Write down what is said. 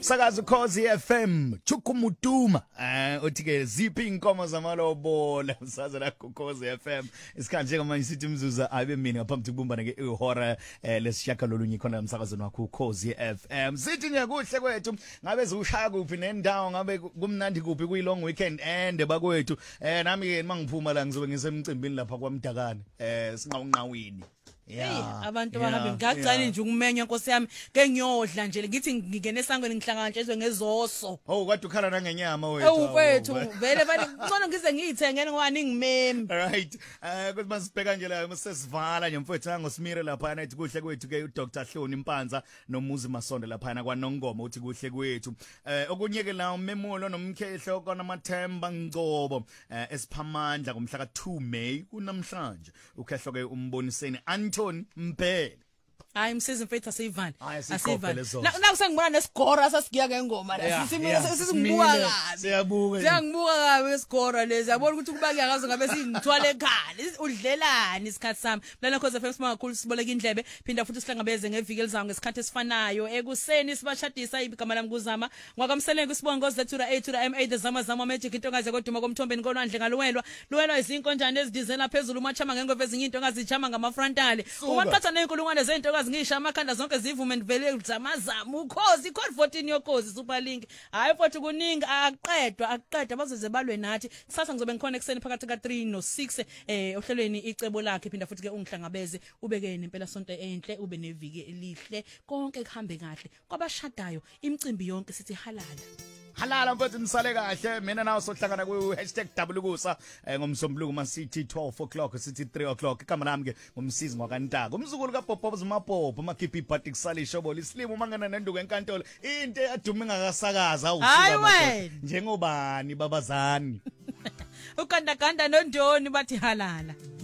Sakaza Ukhozi FM Chukumutuma uthike ziphi inkomo zamalobola usaza la Ukhozi FM isikanje ngamanje sithi mzuza abe mina ngaphambi kubumbana ke ihora lesishaka lolunye khona emsakazweni wakho Ukhozi FM sithi nje kuhle kwethu ngabe ushaya kuphi nendawo ngabe kumnandi kuphi kuyi long weekend ende bakwethu nami ke mangiphuma la ngizobe ngisemcimbini lapha kwaMdakane sinqawunqawini. Yeah, abantu bahambe ngagcane nje ukumenya Nkosi yami ke ngiyodla nje ngithi ngingene esangweni ngihlangantshelwe ngezoso. Oh kade ukhala nangenyama wethu. Ewufethu vele bani ngcono ngize ngiyithengene ngoba ningimemi. Right. Kuthi masibheka nje la sesivala nje mfowethu ngosmire lapha nathi kuhle kwethu ke uDr Hloni Mpanza noMuzi Masonde lapha na kwaNongoma uthi kuhle kwethu. Okunye ke la umemulo nomkhehlo kona Mathemba Ngcobo esiphamandla ngomhla ka2 May kunamhlanje. Ukhehlo ke umboniseni Anthony Mpele. Hayi msizi mfethu asivani. Asivani. Na kusengibona nesigora sasigiya ngengoma la. Sisimbuka kabi. Siyabuka. Siyangibuka kabi isigora lezi. Yabona ukuthi kubake akazo ngabe singithwale ekhaya. Udlelani isikhathi sami. Mhlana Khosi FM simangakhulu siboleka indlebe. Phinda futhi sihlangabeze ngeviki elizayo ngesikhathi esifanayo. Ekuseni sibashadisa igama lami kuzama. Ngwakamselengu sibongo zethura ethura MA the zama magic intongaze koduma komthombeni kolwandle ngaluwelwa. Luwelwa izinkonjane ezidizela phezulu umachama ngengwe ezinye into ngazichama ngama-frontale. Umaqhatha nenkulungwane zezinto ngisha amakhanda zonke zivume ndivele zamazama Ukhozi code 14 yoKhozi super link hayi futhi kuningi aqedwa bazoze balwe nathi kusasa ngizobe ngikhona ekseni phakathi ka3 no6 ohlelweni icebo lakhe phinda futhi ke ungihlangabeze ubeke nempela sonto enhle ube neviki elihle konke kuhambe kahle kwabashadayo imicimbi yonke sithi halala mfethu nisale kahle mina nawe sohlangana ku #WKusa ngomsombuluko masithi 12 o'clock sithi 3 o'clock igama lami ke ngumsizi ngwakantaka umzukulu kaBhobho Zimapopho makhiphi party kusalisho boli slimu mangana nenduku enkantolo into eyadume ngakasakaza awusuka njengobani babazani ukandaganda nondoni bathi halala.